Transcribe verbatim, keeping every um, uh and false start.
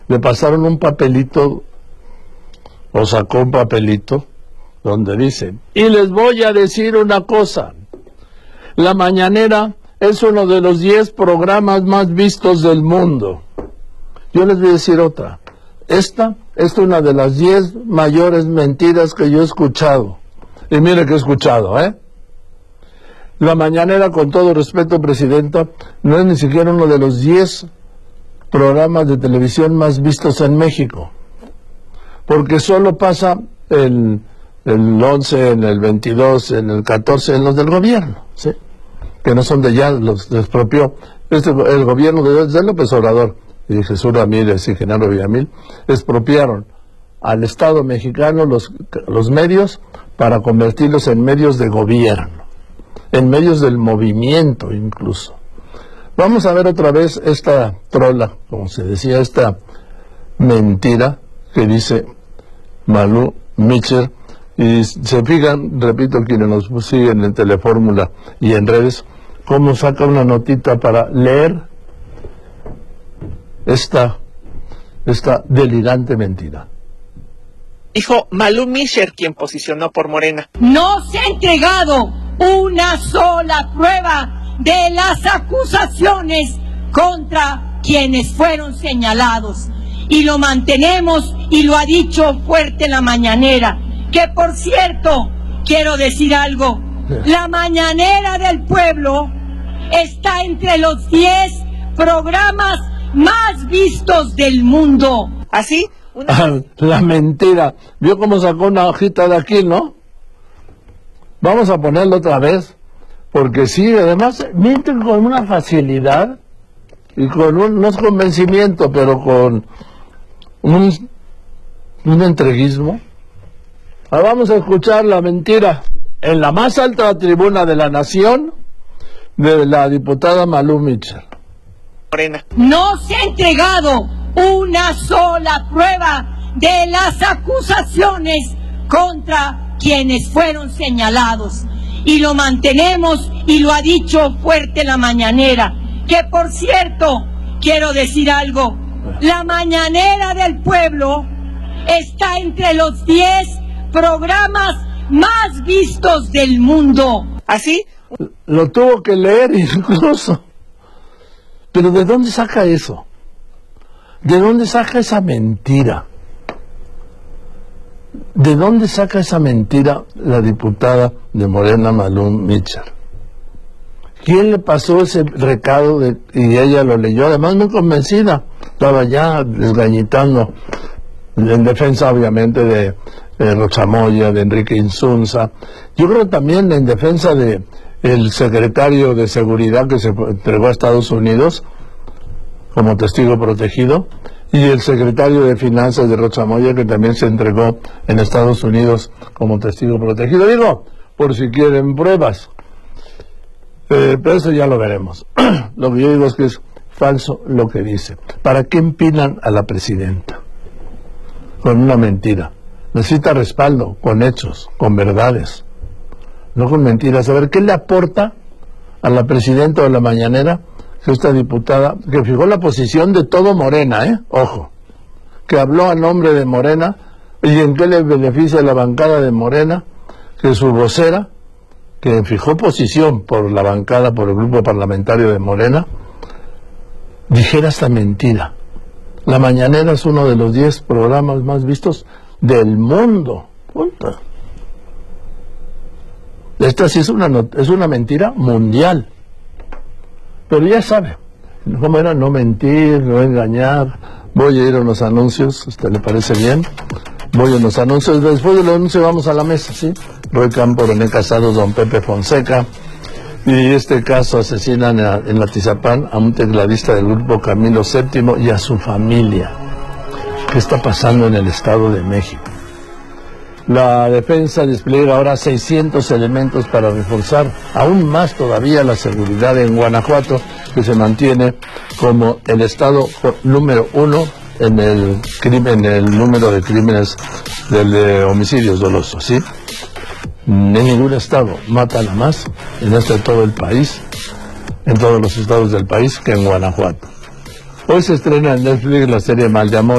le pasaron un papelito, o sacó un papelito, donde dice, y les voy a decir una cosa, La Mañanera es uno de los diez programas más vistos del mundo. Yo les voy a decir otra, esta es una de las diez mayores mentiras que yo he escuchado, y mire que he escuchado, ¿eh? La Mañanera, con todo respeto, Presidenta, no es ni siquiera uno de los diez programas de televisión más vistos en México, porque solo pasa el, el once, en el veintidós, en el catorce, en los del gobierno, ¿sí? Que no son de ya, los expropió este, el gobierno de, de López Obrador y Jesús Ramírez y Genaro Villamil, expropiaron al Estado mexicano los, los medios para convertirlos en medios de gobierno, en medios del movimiento incluso. Vamos a ver otra vez esta trola, como se decía, esta mentira que dice Malú Mitchell, y se fijan, repito, quienes nos siguen en Telefórmula y en redes, cómo saca una notita para leer esta, esta delirante mentira. Dijo Malú Mitchell, quien posicionó por Morena. No se ha entregado una sola prueba de las acusaciones contra quienes fueron señalados. Y lo mantenemos, y lo ha dicho fuerte La Mañanera. Que, por cierto, quiero decir algo. La Mañanera del Pueblo está entre los diez programas más vistos del mundo. ¿Así? Una... La mentira. ¿Vio cómo sacó una hojita de aquí, no? Vamos a ponerlo otra vez, porque sí, además mienten con una facilidad y con un, no es convencimiento, pero con un, un entreguismo. Ahora vamos a escuchar la mentira en la más alta tribuna de la nación de la diputada Malú Mitchell. Morena. No se ha entregado una sola prueba de las acusaciones contra quienes fueron señalados, y lo mantenemos, y lo ha dicho fuerte La Mañanera. Que, por cierto, quiero decir algo. La Mañanera del Pueblo está entre los diez programas más vistos del mundo. ¿Así? Lo tuvo que leer incluso. Pero ¿de dónde saca eso? ¿De dónde saca esa mentira? ¿De dónde saca esa mentira la diputada de Morena, Malú Mitchell? ¿Quién le pasó ese recado de, y ella lo leyó? Además muy convencida, estaba ya desgañitando, en defensa obviamente de, de Rosa Moya, de Enrique Insunza. Yo creo también en defensa de el secretario de Seguridad que se entregó a Estados Unidos como testigo protegido, y el secretario de Finanzas de Rosa Moya, que también se entregó en Estados Unidos como testigo protegido. Digo, por si quieren pruebas. Eh, pero eso ya lo veremos. Lo que yo digo es que es falso lo que dice. ¿Para qué empinan a la presidenta? Con una mentira. Necesita respaldo, con hechos, con verdades, no con mentiras. A ver, ¿qué le aporta a la presidenta de La Mañanera que esta diputada, que fijó la posición de todo Morena, eh? Ojo, que habló a nombre de Morena, y en qué le beneficia a la bancada de Morena que su vocera, que fijó posición por la bancada, por el grupo parlamentario de Morena, dijera esta mentira? La Mañanera es uno de los diez programas más vistos del mundo. Punto. Esta sí es una, es una mentira mundial. Pero ya sabe cómo era: no mentir, no engañar. Voy a ir a unos anuncios, ¿a usted le parece bien? Voy a unos anuncios, después de los anuncios vamos a la mesa, ¿sí? Roy Campo, René Casado, don Pepe Fonseca. Y este caso, asesinan a, en Atizapán a un tecladista del grupo Camilo Séptimo y a su familia. ¿Qué está pasando en el Estado de México? La defensa despliega ahora seiscientos elementos para reforzar aún más todavía la seguridad en Guanajuato, que se mantiene como el estado número uno en el crimen, en el número de crímenes de, de homicidios dolosos, ¿sí? En ningún estado matan a más en este todo el país, en todos los estados del país, que en Guanajuato. Hoy se estrena en Netflix la serie Mal de Amor.